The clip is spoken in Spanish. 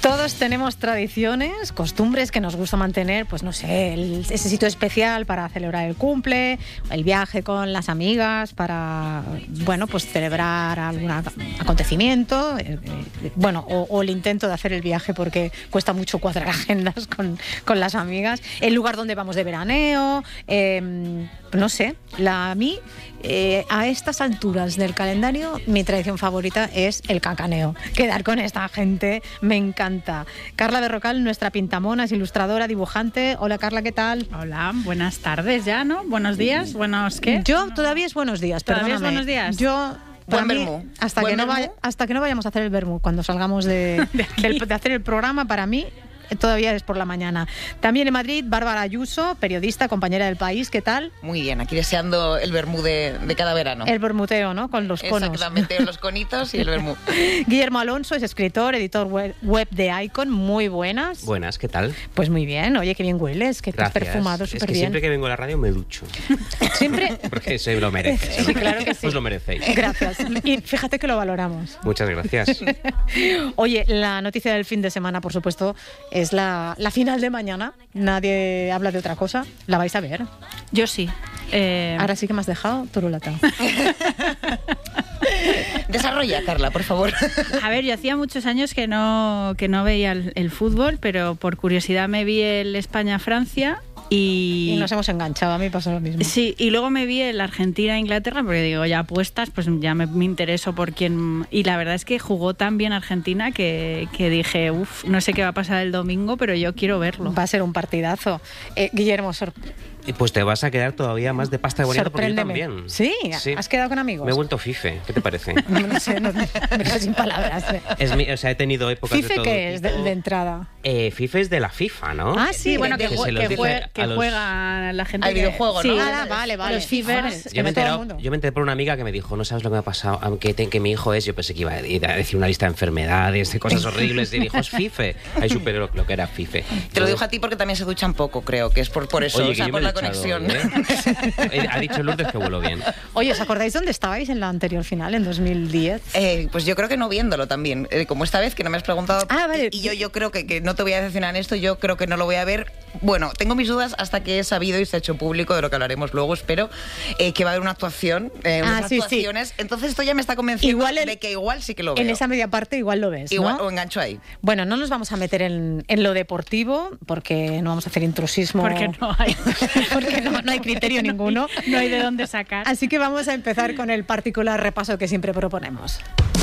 Todos tenemos tradiciones, costumbres que nos gusta mantener, pues no sé, ese sitio especial para celebrar el cumple, el viaje con las amigas para, bueno, pues celebrar algún acontecimiento, o el intento de hacer el viaje porque cuesta mucho cuadrar agendas con las amigas, el lugar donde vamos de veraneo, no sé, a mí, a estas alturas del calendario, mi tradición favorita es el cacaneo. Quedar con esta gente me encanta. Carla Berrocal, nuestra pintamonas, ilustradora, dibujante. Hola, Carla, ¿qué tal? Hola, buenas tardes ya, ¿no? Buenos días, buenos ¿qué? Yo todavía es buenos días, ¿Todavía perdóname. es buenos días? Yo... Buen vermú. Hasta que no vayamos a hacer el vermú, cuando salgamos de hacer el programa, para mí todavía es por la mañana. También en Madrid, Bárbara Ayuso, periodista, compañera del País. ¿Qué tal? Muy bien, aquí deseando el vermú de cada verano. El vermuteo, ¿no? Con los conos. Exactamente, los conitos y el vermú. Guillermo Alonso es escritor, editor web de Icon. Muy buenas. Buenas, ¿qué tal? Pues muy bien. Oye, qué bien hueles, que te has perfumado súper bien. Es que siempre que vengo a la radio me ducho. ¿Siempre? Porque se lo merece. Sí, claro que sí. Os lo merecéis. Gracias. Y fíjate que lo valoramos. Muchas gracias. Oye, la noticia del fin de semana, por supuesto, es la final de mañana. Nadie habla de otra cosa. ¿La vais a ver? Yo sí. Ahora sí que me has dejado turulata. Desarrolla, Carla, por favor. A ver, yo hacía muchos años que no veía el fútbol, pero por curiosidad me vi el España-Francia. Y nos hemos enganchado, a mí pasó lo mismo. Sí, y luego me vi el Argentina-Inglaterra, porque digo, ya apuestas, pues ya me intereso por quién. Y la verdad es que jugó tan bien Argentina que dije, no sé qué va a pasar el domingo, pero yo quiero verlo. Va a ser un partidazo. Guillermo, pues te vas a quedar todavía más de pasta de bonito porque yo también. ¿Sí? ¿Has quedado con amigos? Me he vuelto fife, ¿qué te parece? No sé, me quedo sin palabras. He tenido épocas ¿Fife de todo qué es de entrada? Fife es de la FIFA, ¿no? Ah, sí, bueno, que juega la gente. Al videojuego, sí, ¿no? Vale. Los fifers. Yo me enteré por una amiga que me dijo, no sabes lo que me ha pasado, que mi hijo es, yo pensé que iba a decir una lista de enfermedades, de cosas horribles, y dijo, es Fife. Ahí superé lo que era Fife. Te lo digo a ti porque también se duchan poco, creo, que es por eso, Oye, o sea, por la conexión. Ha dicho Lourdes que vuelo bien. Oye, ¿os acordáis dónde estabais en la anterior final, en 2010? Pues yo creo que no viéndolo también. Como esta vez que no me has preguntado. Vale. Y yo creo que no te voy a decepcionar en esto, yo creo que no lo voy a ver. Bueno, tengo mis dudas hasta que he sabido y se ha hecho público, de lo que hablaremos luego, espero, que va a haber una actuación, unas actuaciones. Sí. Entonces esto ya me está convenciendo de que igual sí que lo veo. En esa media parte igual lo ves, igual, ¿no? O engancho ahí. Bueno, no nos vamos a meter en lo deportivo, porque no vamos a hacer intrusismo. Porque no hay. Porque no hay criterio ninguno. No hay de dónde sacar. Así que vamos a empezar con el particular repaso que siempre proponemos.